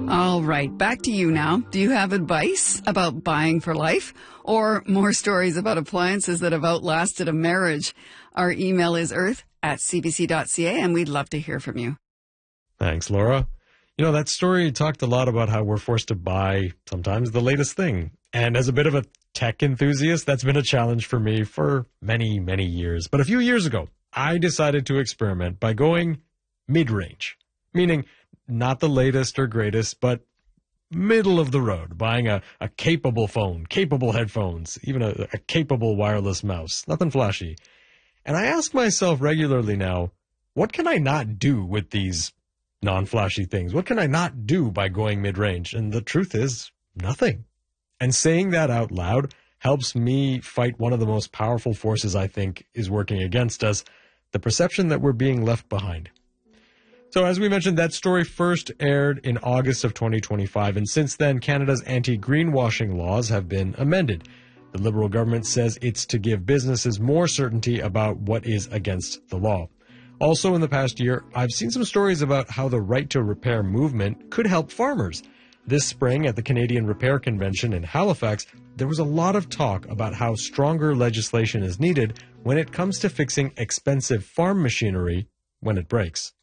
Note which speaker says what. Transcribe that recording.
Speaker 1: All right, back to you now. Do you have advice about buying for life or more stories about appliances that have outlasted a marriage? Our email is earth@cbc.ca, and we'd love to hear from you.
Speaker 2: Thanks, Laura. You know, that story talked a lot about how we're forced to buy sometimes the latest thing. And as a bit of a tech enthusiast, that's been a challenge for me for many, many years. But a few years ago, I decided to experiment by going mid-range, meaning not the latest or greatest, but middle of the road, buying a capable phone, capable headphones, even a capable wireless mouse, nothing flashy. And I ask myself regularly now, what can I not do with these non-flashy things? What can I not do by going mid-range? And the truth is, nothing. And saying that out loud helps me fight one of the most powerful forces I think is working against us, the perception that we're being left behind. So as we mentioned, that story first aired in August of 2025, and since then, Canada's anti-greenwashing laws have been amended. The Liberal government says it's to give businesses more certainty about what is against the law. Also, in the past year, I've seen some stories about how the right to repair movement could help farmers. This spring at the Canadian Repair Convention in Halifax, there was a lot of talk about how stronger legislation is needed when it comes to fixing expensive farm machinery when it breaks.